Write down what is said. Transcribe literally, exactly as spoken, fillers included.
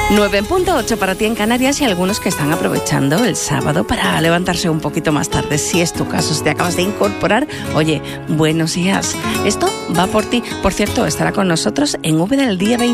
nueve en punto, ocho para ti en Canarias, y algunos que están aprovechando el sábado para levantarse un poquito más tarde. Si es tu caso, si te acabas de incorporar, oye, buenos días. Esto va por ti. Por cierto, estará con nosotros en V del día veinte.